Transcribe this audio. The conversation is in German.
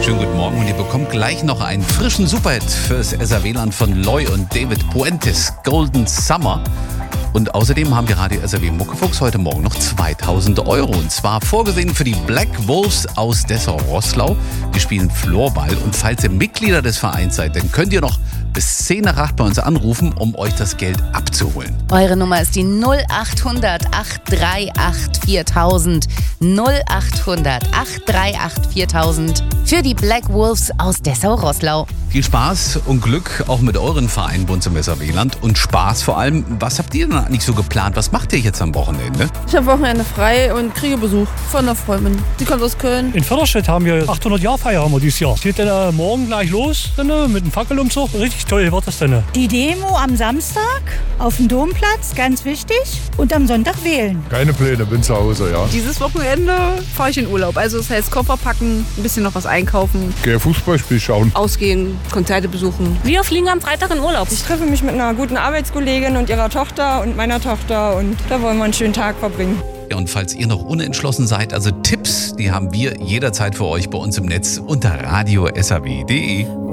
Schönen guten Morgen und ihr bekommt gleich noch einen frischen Superhit fürs SAW-Land von Loy und David Puentes, Golden Summer. Und außerdem haben wir Radio SAW Muckefuchs heute Morgen noch 2.000 €. Und zwar vorgesehen für die Black Wolves aus Dessau-Roßlau. Die spielen Floorball. Und falls ihr Mitglieder des Vereins seid, dann könnt ihr noch bis 10 nach 8 bei uns anrufen, um euch das Geld abzuholen. Eure Nummer ist die 0800 838 4000. 0800 838 4000 für die Black Wolves aus Dessau-Roßlau. Viel Spaß und Glück auch mit euren Vereinen bei uns im SAW-Land. Und Spaß vor allem. Was habt ihr denn eigentlich so geplant? Was macht ihr jetzt am Wochenende? Ich habe Wochenende frei und kriege Besuch von einer Freundin. Die kommt aus Köln. In Förderstedt haben wir 800-Jahr-Feier haben wir dieses Jahr. Geht dann morgen gleich los mit dem Fackelumzug. Richtig toll wird das denn. Die Demo am Samstag auf dem Domplatz, ganz wichtig. Und am Sonntag wählen. Keine Pläne, bin zu Hause, ja. Dieses Wochenende fahre ich in Urlaub. Also das heißt Koffer packen, ein bisschen noch was einkaufen. Gehe Fußballspiel schauen. Ausgehen, Konzerte besuchen. Wir fliegen am Freitag in Urlaub. Ich treffe mich mit einer guten Arbeitskollegin und ihrer Tochter und meiner Tochter und da wollen wir einen schönen Tag verbringen. Ja, und falls ihr noch unentschlossen seid, also Tipps, die haben wir jederzeit für euch bei uns im Netz unter radiosaw.de.